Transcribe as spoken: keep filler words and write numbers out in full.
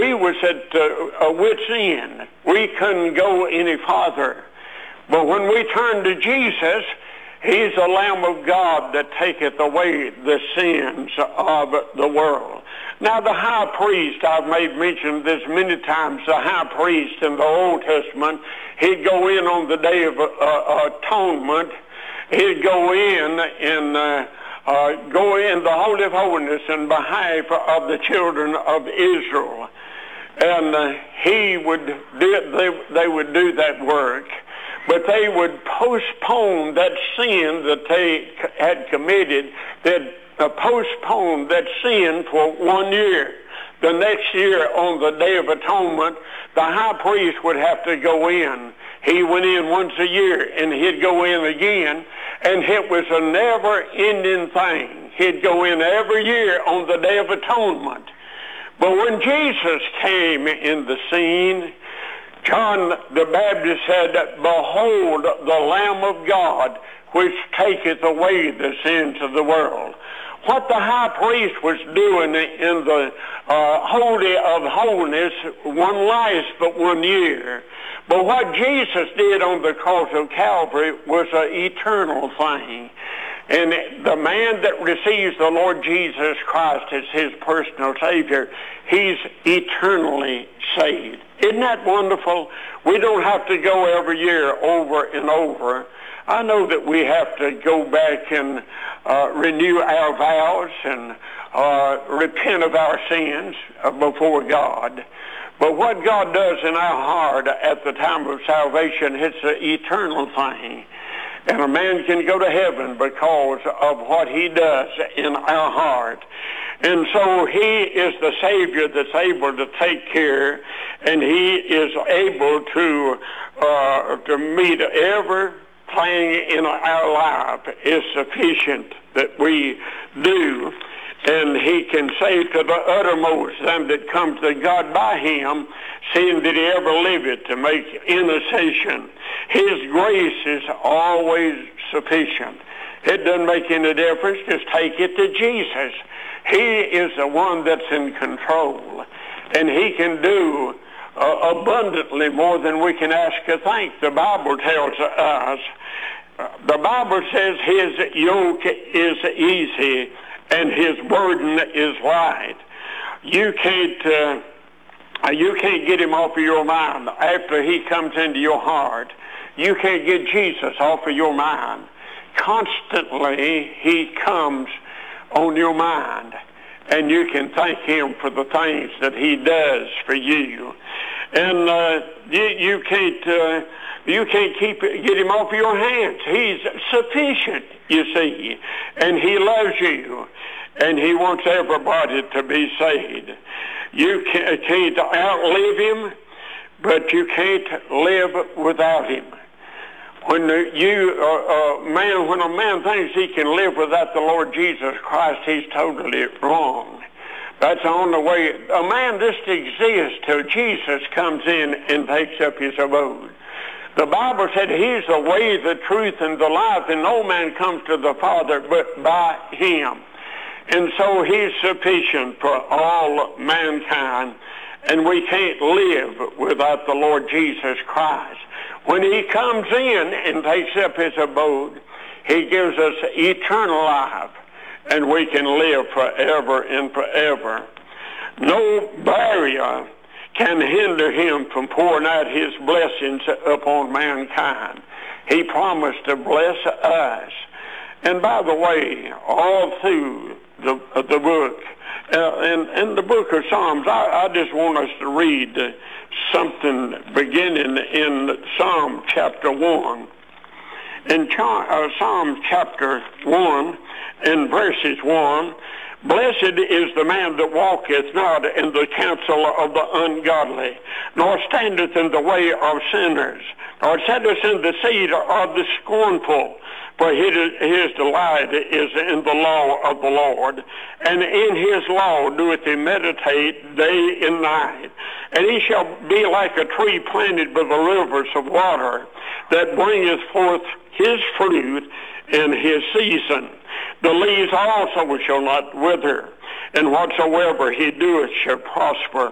we was at uh, a wit's end. We couldn't go any farther. But when we turn to Jesus, he's the Lamb of God that taketh away the sins of the world. Now, the high priest, I've made mention of this many times, the high priest in the Old Testament, he'd go in on the Day of uh, Atonement. He'd go in and uh, uh, go in the Holy of Holies in behalf of the children of Israel. And uh, he would do, they, they would do that work. But they would postpone that sin that they had committed. They'd uh, postpone that sin for one year. The next year, on the Day of Atonement, the high priest would have to go in. He went in once a year, and he'd go in again, and it was a never-ending thing. He'd go in every year on the Day of Atonement. But when Jesus came in the scene, John the Baptist said, "Behold, the Lamb of God, which taketh away the sins of the world." What the high priest was doing in the uh, Holy of Holies won't last but one year. But what Jesus did on the cross of Calvary was an eternal thing. And the man that receives the Lord Jesus Christ as his personal Savior, he's eternally saved. Isn't that wonderful? We don't have to go every year over and over. I know that we have to go back and uh, renew our vows and uh, repent of our sins uh, before God. But what God does in our heart at the time of salvation, it's an eternal thing. And a man can go to heaven because of what he does in our heart. And so he is the Savior that's able to take care, and he is able to uh, to meet everything in our life is sufficient that we do. And he can save to the uttermost them that come to God by him, seeing that he ever liveth to make intercession. His grace is always sufficient. It doesn't make any difference. Just take it to Jesus. He is the one that's in control, and he can do uh, abundantly more than we can ask or think. The Bible tells us, uh, the Bible says his yoke is easy and his burden is light. You can't, uh, you can't get him off of your mind after he comes into your heart. You can't get Jesus off of your mind. Constantly, he comes on your mind, and you can thank him for the things that he does for you. And uh, you, you can't, uh, you can't keep get him off of your hands. He's sufficient, you see, and he loves you, and he wants everybody to be saved. You can't outlive him, but you can't live without him. When you, uh, uh, man, when a man thinks he can live without the Lord Jesus Christ, he's totally wrong. That's the only way. A man just exists till Jesus comes in and takes up his abode. The Bible said he's the way, the truth, and the life, and no man comes to the Father but by him. And so he's sufficient for all mankind, and we can't live without the Lord Jesus Christ. When he comes in and takes up his abode, he gives us eternal life, and we can live forever and forever. No barrier can hinder him from pouring out his blessings upon mankind. He promised to bless us. And by the way, all through the, the book, uh, in, in the book of Psalms, I, I just want us to read uh, something beginning in Psalm chapter one. In cha- uh, Psalm chapter one, in verses one, "Blessed is the man that walketh not in the counsel of the ungodly, nor standeth in the way of sinners, nor sitteth in the seat of the scornful. For his, his delight is in the law of the Lord, and in his law doeth he meditate day and night. And he shall be like a tree planted by the rivers of water, that bringeth forth his fruit in his season. The leaves also shall not wither, and whatsoever he doeth shall prosper.